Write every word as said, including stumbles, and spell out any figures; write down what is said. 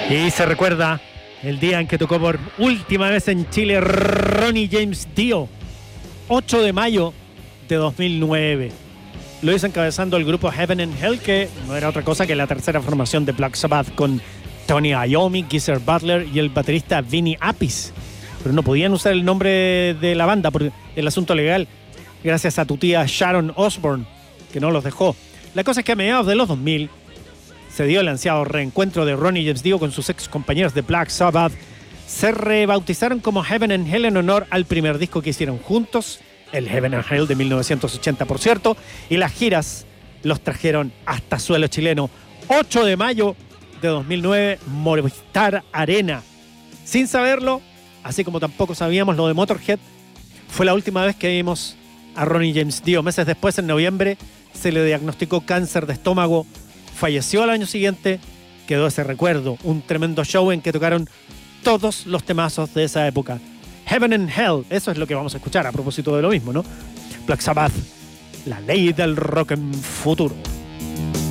Y se recuerda el día en que tocó por última vez en Chile Ronnie James Dio, ocho de mayo de dos mil nueve. Lo hizo encabezando el grupo Heaven and Hell, que no era otra cosa que la tercera formación de Black Sabbath, con Tony Iommi, Geezer Butler y el baterista Vinny Appice. Pero no podían usar el nombre de la banda por el asunto legal, gracias a tu tía Sharon Osbourne, que no los dejó. La cosa es que a mediados de los dos mil se dio el ansiado reencuentro de Ronnie James Dio con sus ex compañeros de Black Sabbath. Se rebautizaron como Heaven and Hell en honor al primer disco que hicieron juntos, el Heaven and Hell de mil novecientos ochenta, por cierto, y las giras los trajeron hasta suelo chileno. ocho de mayo de dos mil nueve, Movistar Arena. Sin saberlo, así como tampoco sabíamos lo de Motorhead, fue la última vez que vimos a Ronnie James Dio. Meses después, en noviembre, se le diagnosticó cáncer de estómago. Falleció al año siguiente. Quedó ese recuerdo, un tremendo show en que tocaron todos los temazos de esa época. Heaven and Hell, eso es lo que vamos a escuchar a propósito de lo mismo, ¿no? Black Sabbath, la ley del rock en futuro.